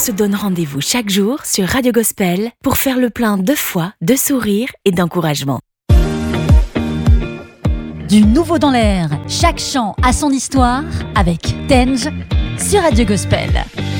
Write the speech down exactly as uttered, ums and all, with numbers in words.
se donne rendez-vous chaque jour sur Radio Gospel pour faire le plein de foi, de sourire et d'encouragement. Du nouveau dans l'air, chaque chant a son histoire avec Tenj sur Radio Gospel.